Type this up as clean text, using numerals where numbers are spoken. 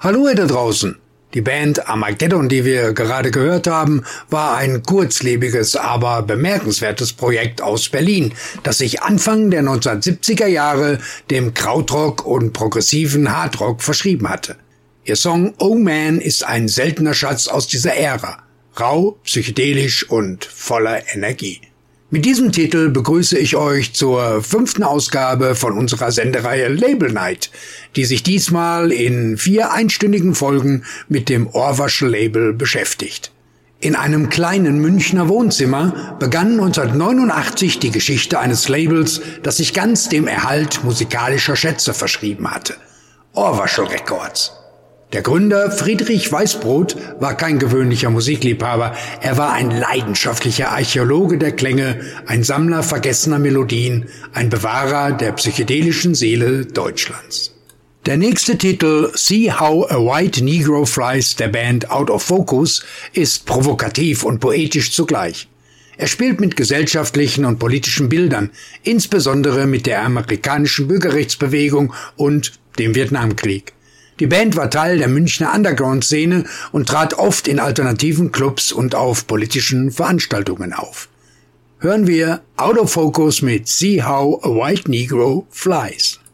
Hallo ihr da draußen! Die Band Armageddon, die wir gerade gehört haben, war ein kurzlebiges, aber bemerkenswertes Projekt aus Berlin, das sich Anfang der 1970er Jahre dem Krautrock und progressiven Hardrock verschrieben hatte. Ihr Song Oh Man ist ein seltener Schatz aus dieser Ära, rau, psychedelisch und voller Energie. Mit diesem Titel begrüße ich euch zur 5. Ausgabe von unserer Sendereihe Label Night, die sich diesmal in 4 einstündigen Folgen mit dem Ohrwaschel-Label beschäftigt. In einem kleinen Münchner Wohnzimmer begann 1989 die Geschichte eines Labels, das sich ganz dem Erhalt musikalischer Schätze verschrieben hatte: Ohrwaschel Records. Der Gründer Friedrich Weißbrot war kein gewöhnlicher Musikliebhaber, er war ein leidenschaftlicher Archäologe der Klänge, ein Sammler vergessener Melodien, ein Bewahrer der psychedelischen Seele Deutschlands. Der nächste Titel, See How a White Negro Flies, der Band Out of Focus, ist provokativ und poetisch zugleich. Er spielt mit gesellschaftlichen und politischen Bildern, insbesondere mit der amerikanischen Bürgerrechtsbewegung und dem Vietnamkrieg. Die Band war Teil der Münchner Underground-Szene und trat oft in alternativen Clubs und auf politischen Veranstaltungen auf. Hören wir Out of Focus mit See How a White Negro Flies.